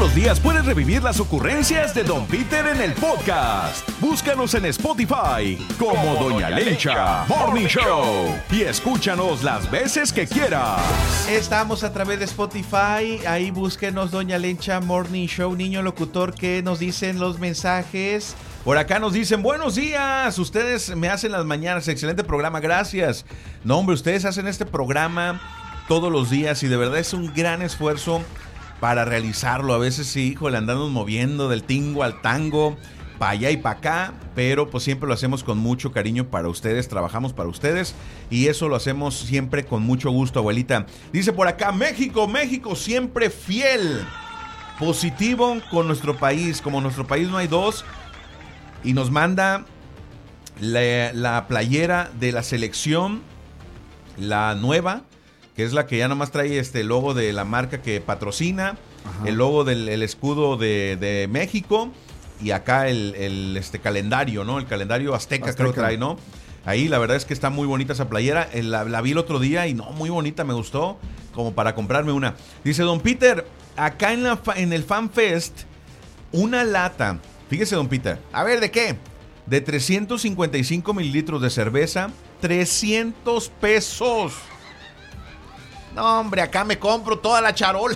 los días puedes revivir las ocurrencias de Don Peter en el podcast. Búscanos en Spotify como Doña Lencha Morning Show y escúchanos las veces que quieras. Estamos a través de Spotify, ahí búsquenos Doña Lencha Morning Show. Niño locutor, ¿qué nos dicen los mensajes? Por acá nos dicen, buenos días, ustedes me hacen las mañanas, excelente programa, gracias. No, hombre, ustedes hacen este programa todos los días y de verdad es un gran esfuerzo para realizarlo. A veces sí, híjole, andamos moviendo del tingo al tango, para allá y para acá, pero pues siempre lo hacemos con mucho cariño para ustedes, trabajamos para ustedes y eso lo hacemos siempre con mucho gusto, abuelita. Dice por acá, México, México, siempre fiel, positivo con nuestro país, como nuestro país no hay dos, y nos manda la playera de la selección, la nueva, que es la que ya nomás trae el logo de la marca que patrocina, ajá, el logo del escudo de México y acá el calendario, ¿no? El calendario azteca creo que trae, ¿no? Ahí la verdad es que está muy bonita esa playera, la vi el otro día y no, muy bonita, me gustó, como para comprarme una. Dice Don Peter, acá en el Fan Fest, una lata, fíjese Don Peter, a ver, ¿de qué? De 355 mililitros de cerveza, 300 pesos. No, hombre, acá me compro toda la charola.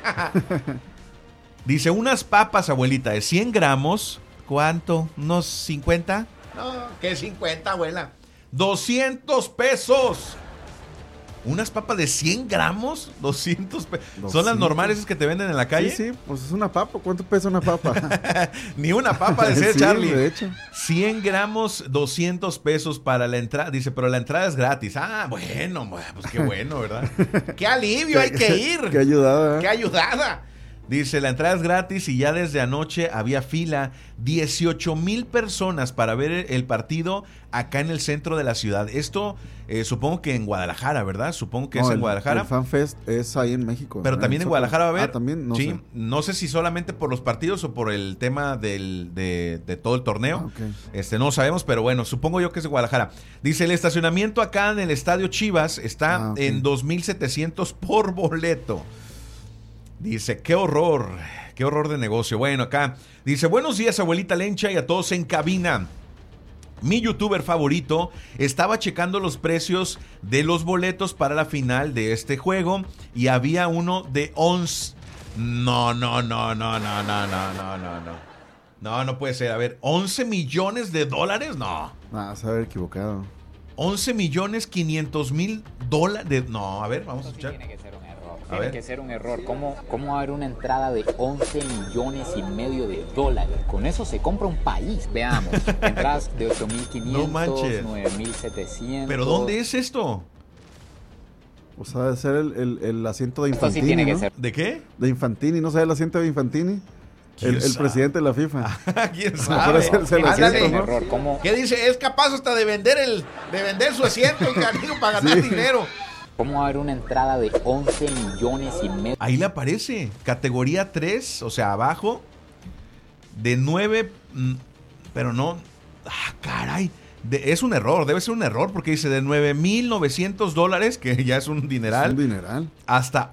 Dice, unas papas, abuelita, de 100 gramos. ¿Cuánto? ¿Unos 50? No, ¿qué 50, abuela? 200 pesos. ¿Unas papas de 100 gramos? 200 pesos. ¿Son las normales esas que te venden en la calle? Sí, pues es una papa. ¿Cuánto pesa una papa? Ni una papa de ser, sí, Charlie. De hecho. 100 gramos, 200 pesos para la entrada. Dice, pero la entrada es gratis. Ah, bueno, pues qué bueno, ¿verdad? ¡Qué alivio! Hay que ir. ¡Qué ayudada! ¡Qué ayudada! Dice, la entrada es gratis y ya desde anoche había fila, 18,000 personas para ver el partido acá en el centro de la ciudad. Esto supongo que en Guadalajara, ¿verdad? Supongo que es en Guadalajara. El Fan Fest es ahí en México. Pero también en Guadalajara va a haber. Ah, también, no sé. No sé si solamente por los partidos o por el tema de todo el torneo. Ah, okay. No sabemos, pero bueno, supongo yo que es de Guadalajara. Dice, el estacionamiento acá en el Estadio Chivas está en 2,700 por boleto. Dice, qué horror de negocio. Bueno, acá dice, buenos días, abuelita Lencha, y a todos en cabina. Mi youtuber favorito estaba checando los precios de los boletos para la final de este juego y había uno de 11. No puede ser. A ver, ¿11 millones de dólares? No. Se debe haber equivocado. 11 millones 500 mil dólares. No, a ver, vamos a escuchar. Tiene que ser un error. ¿Cómo va a haber una entrada de 11 millones y medio de dólares? Con eso se compra un país. Veamos, entradas de 8,500, no manches. 9,700. ¿Pero dónde es esto? O sea, debe ser el asiento de Infantini, sí tiene que ¿no? ser. ¿De qué? De Infantini, ¿no sabe el asiento de Infantini? El presidente de la FIFA. ¿Quién sabe? Error. ¿Cómo? ¿Qué dice? Es capaz hasta de vender su asiento, cariño, para ganar dinero. ¿Cómo va a haber una entrada de 11 millones y medio? Ahí le aparece, categoría 3, o sea, abajo, de 9, pero no, caray, es un error, debe ser un error, porque dice de 9,900 dólares, que ya es un dineral, hasta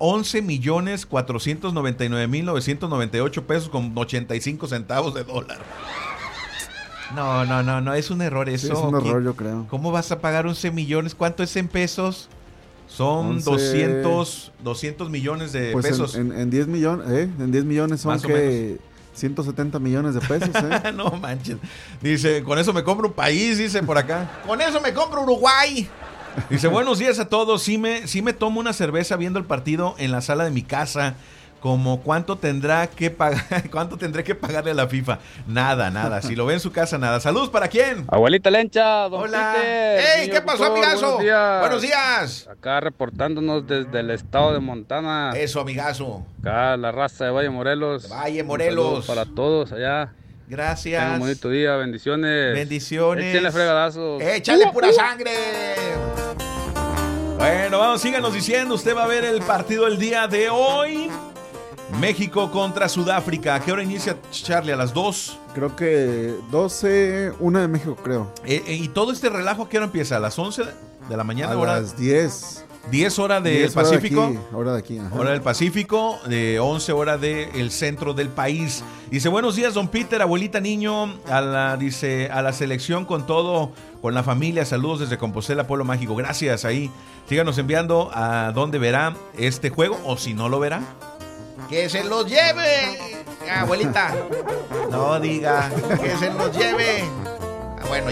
11,499,998 pesos con 85 centavos de dólar. No, es un error eso. Sí, es un error, yo creo. ¿Cómo vas a pagar 11 millones? ¿Cuánto es en pesos? Son 200 millones de pesos. En 10 millones, en 10 millones son que 170 millones de pesos, No manches. Dice, con eso me compro un país, dice por acá. Con eso me compro Uruguay. Dice, buenos días a todos. Sí me tomo una cerveza viendo el partido en la sala de mi casa. Como cuánto tendré que pagarle a la FIFA. Nada. Si lo ve en su casa, nada. Saludos, ¿para quién? Abuelita Lencha, don Hola. Peter. ¡Ey! ¿Qué pasó, amigazo? Buenos días. Acá reportándonos desde el estado de Montana. Eso, amigazo. Acá la raza de Valle Morelos. Valle Morelos. Para todos allá. Gracias. Tengan un bonito día, bendiciones. Échenle fregadazos. Échale pura sangre. Bueno, vamos, síganos diciendo. Usted va a ver el partido el día de hoy. México contra Sudáfrica. ¿A qué hora inicia, Charlie? ¿A las 2? Creo que 12, 1 de México, creo. ¿Y todo este relajo a qué hora empieza? ¿A las 11 de la mañana? A las 10. 10 horas del Pacífico. Hora de aquí. Ajá. Hora del Pacífico, de 11 horas del centro del país. Dice, buenos días, don Peter, abuelita, niño, a la selección con todo, con la familia, saludos desde Compostela, Pueblo Mágico. Gracias, ahí. Síganos enviando a dónde verá este juego, o si no lo verá, que se los lleve, abuelita. No diga, que se los lleve.